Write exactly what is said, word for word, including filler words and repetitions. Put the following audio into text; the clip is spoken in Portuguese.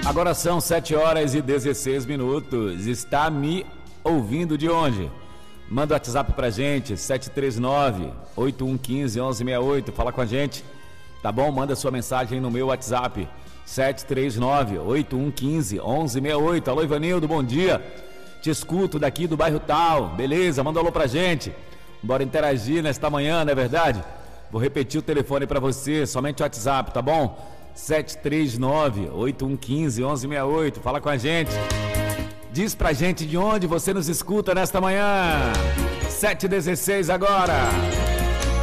Agora são sete horas e dezesseis minutos. Está me ouvindo de onde? Manda o WhatsApp pra gente, sete três nove, oito um um cinco, um um seis oito. Fala com a gente, tá bom? Manda sua mensagem no meu WhatsApp, sete três nove, oito um um cinco, um um seis oito. Alô, Ivanildo, bom dia. Te escuto daqui do bairro tal. Beleza, manda um alô pra gente. Bora interagir nesta manhã, não é verdade? Vou repetir o telefone pra você, somente o WhatsApp, tá bom? sete três nove, oito um um cinco, um um seis oito. Fala com a gente. Diz pra gente de onde você nos escuta nesta manhã. sete e dezesseis agora.